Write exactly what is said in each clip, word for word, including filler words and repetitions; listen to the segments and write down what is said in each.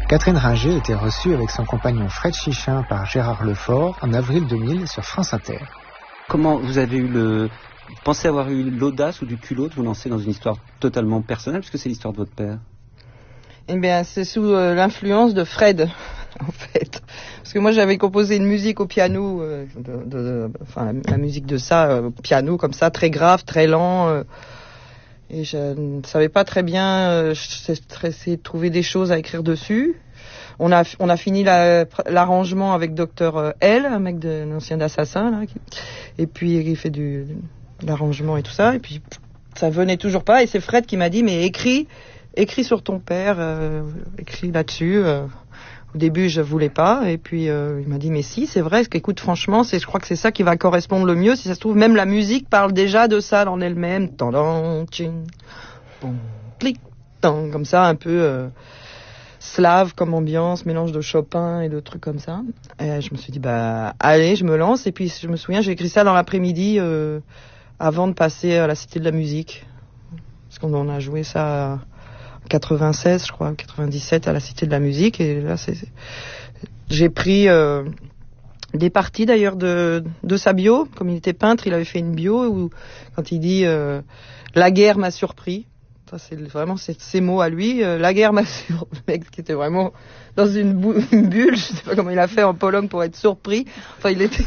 Catherine Ringer était reçue avec son compagnon Fred Chichin par Gérard Lefort en avril deux mille sur France Inter. Comment vous avez eu le... Vous pensez avoir eu l'audace ou du culot de vous lancer dans une histoire totalement personnelle, puisque c'est l'histoire de votre père? Eh bien, c'est sous euh, l'influence de Fred, en fait. Parce que moi, j'avais composé une musique au piano, euh, de, de, de, enfin, la, la musique de ça, euh, piano, comme ça, très grave, très lent. Euh, et je ne savais pas très bien, euh, essayé de trouver des choses à écrire dessus. On a, on a fini la, l'arrangement avec Docteur L, un mec de, un ancien d'Assassin, là. Qui, et puis, il fait du, de l'arrangement et tout ça. Et puis, ça venait toujours pas. Et c'est Fred qui m'a dit, mais écris, écris sur ton père, euh, écris là-dessus. Euh. Au début, je voulais pas, et puis euh, il m'a dit mais si, c'est vrai. Écoute, franchement, c'est, je crois que c'est ça qui va correspondre le mieux. Si ça se trouve, même la musique parle déjà de ça en elle-même. Tandam, tching, bon, clic, tang, comme ça, un peu euh, slave comme ambiance, mélange de Chopin et de trucs comme ça. Et je me suis dit bah allez, je me lance. Et puis je me souviens, j'ai écrit ça dans l'après-midi euh, avant de passer à la Cité de la Musique, parce qu'on en a joué ça quatre-vingt-seize, je crois, quatre-vingt-dix-sept à la Cité de la Musique. Et là, c'est, c'est... j'ai pris euh, des parties d'ailleurs de, de sa bio. Comme il était peintre, il avait fait une bio où, quand il dit euh, « La guerre m'a surpris », ça c'est vraiment c'est, ces mots à lui. Euh, « La guerre m'a surpris », le mec qui était vraiment dans une, bou- une bulle. Je sais pas comment il a fait en Pologne pour être surpris. Enfin, il était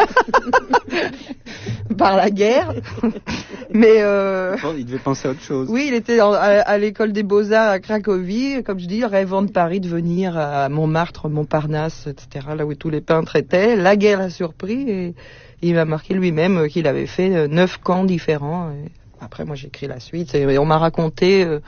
par la guerre. Mais euh... bon, il devait penser à autre chose. Oui, il était en, à, à l'école des Beaux-Arts à Cracovie, comme je dis, rêvant de Paris, de venir à Montmartre, Montparnasse, et cetera, là où tous les peintres étaient. La guerre a surpris et il m'a marqué lui-même qu'il avait fait neuf camps différents. Et après, moi, j'ai écrit la suite et on m'a raconté euh,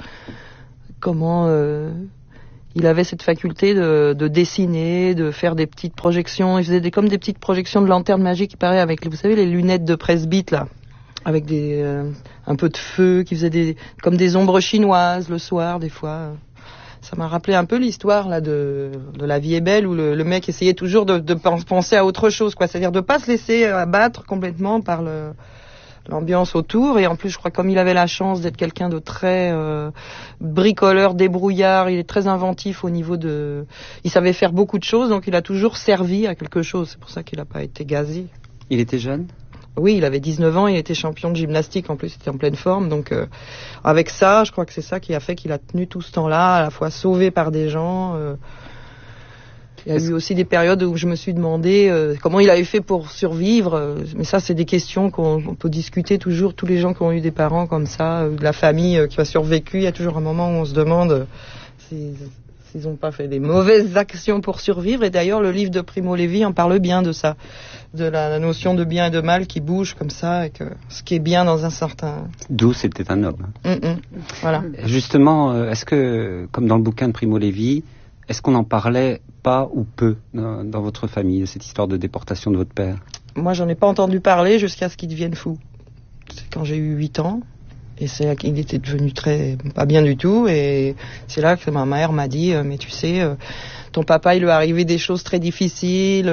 comment euh, il avait cette faculté de, de dessiner, de faire des petites projections. Il faisait des, comme des petites projections de lanternes magiques, il paraît, avec, vous savez, les lunettes de presbyte, là, avec des euh, un peu de feu, qui faisait des comme des ombres chinoises le soir des fois. Ça m'a rappelé un peu l'histoire là de de La Vie est belle, où le, le mec essayait toujours de, de penser à autre chose, quoi, c'est-à-dire de pas se laisser abattre complètement par le l'ambiance autour. Et en plus, je crois, comme il avait la chance d'être quelqu'un de très euh, bricoleur, débrouillard, il est très inventif au niveau de, il savait faire beaucoup de choses, donc il a toujours servi à quelque chose. C'est pour ça qu'il n'a pas été gazé. Il était jeune? Oui, il avait dix-neuf ans, il était champion de gymnastique, en plus il était en pleine forme, donc euh, avec ça, je crois que c'est ça qui a fait qu'il a tenu tout ce temps-là, à la fois sauvé par des gens. Euh, il y a Est-ce... eu aussi des périodes où je me suis demandé euh, comment il avait fait pour survivre, euh, mais ça c'est des questions qu'on on peut discuter toujours, tous les gens qui ont eu des parents comme ça, euh, de la famille euh, qui a survécu, il y a toujours un moment où on se demande euh, si... s'ils n'ont pas fait des mauvaises actions pour survivre. Et d'ailleurs, le livre de Primo Levi en parle bien de ça, de la, la notion de bien et de mal qui bouge comme ça, et que ce qui est bien dans un certain... D'où c'était un homme. Mm-mm. Voilà. Justement, est-ce que, comme dans le bouquin de Primo Levi, est-ce qu'on en parlait pas ou peu dans, dans votre famille, cette histoire de déportation de votre père? Moi, j'en ai pas entendu parler jusqu'à ce qu'il devienne fou. C'est quand j'ai eu huit ans. Et c'est là qu'il était devenu très pas bien du tout, et c'est là que ma mère m'a dit mais tu sais, ton papa il lui est arrivé des choses très difficiles,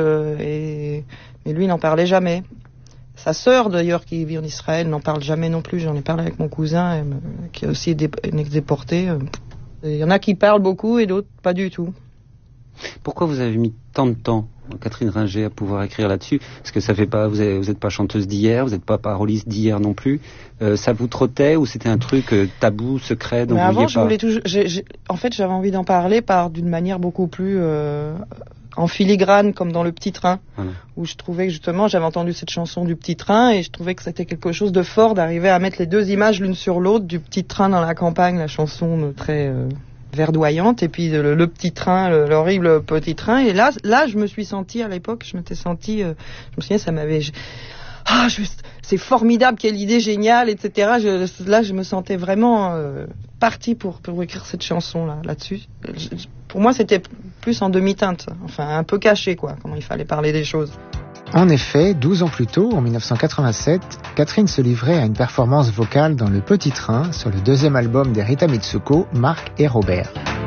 et mais lui il n'en parlait jamais. Sa sœur d'ailleurs qui vit en Israël n'en parle jamais non plus. J'en ai parlé avec mon cousin qui est aussi un ex-déporté. Il y en a qui parlent beaucoup et d'autres pas du tout. Pourquoi vous avez mis tant de temps, Catherine Ringer, à pouvoir écrire là-dessus? Parce que ça fait pas, vous n'êtes pas chanteuse d'hier, vous n'êtes pas paroliste d'hier non plus. Euh, ça vous trottait ou c'était un truc euh, tabou, secret, dont Mais vous avant, vouliez je pas voulais toujours. J'ai, j'ai, en fait, j'avais envie d'en parler par d'une manière beaucoup plus euh, en filigrane, comme dans Le Petit Train, voilà. Où je trouvais que justement, j'avais entendu cette chanson du Petit Train et je trouvais que c'était quelque chose de fort d'arriver à mettre les deux images l'une sur l'autre, du Petit Train dans la campagne, la chanson très euh, verdoyante, et puis le, le petit train, le, l'horrible petit train. Et là, là, je me suis sentie à l'époque, je m'étais sentie, euh, je me souviens, ça m'avait, je, ah, je, c'est formidable, quelle idée géniale, et cetera. Je, là, je me sentais vraiment euh, partie pour pour écrire cette chanson là, là-dessus. Je, pour moi, c'était plus en demi-teinte, enfin un peu caché, quoi, comment il fallait parler des choses. En effet, douze ans plus tôt, en dix-neuf cent quatre-vingt-sept, Catherine se livrait à une performance vocale dans Le Petit Train sur le deuxième album des Rita Mitsuko, Marc et Robert.